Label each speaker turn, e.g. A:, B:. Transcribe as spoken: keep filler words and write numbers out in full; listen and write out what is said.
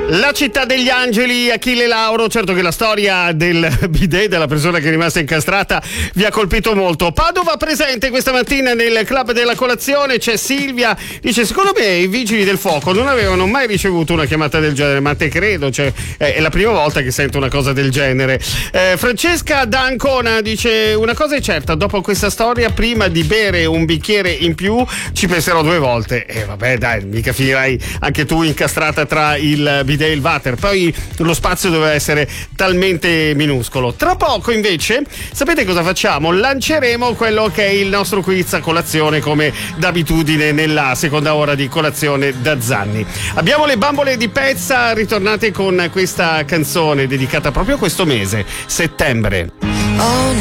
A: La città degli angeli, Achille Lauro. Certo che la storia del bidet, della persona che è rimasta incastrata, vi ha colpito molto. Padova presente questa mattina nel club della colazione, c'è Silvia, dice: secondo me i vigili del fuoco non avevano mai ricevuto una chiamata del genere, ma te credo, cioè, è la prima volta che sento una cosa del genere. eh, Francesca da Ancona dice: una cosa è certa, dopo questa storia prima di bere un bicchiere in più ci penserò due volte. E eh, vabbè dai, mica finirai anche tu incastrata tra il bidet e il water, poi lo spazio doveva essere talmente minuscolo. Tra poco invece sapete cosa facciamo? Lanceremo quello che è il nostro quiz a colazione, come d'abitudine nella seconda ora di Colazione da Zanni. Abbiamo le bambole di Pezza ritornate con questa canzone dedicata proprio a questo mese, settembre.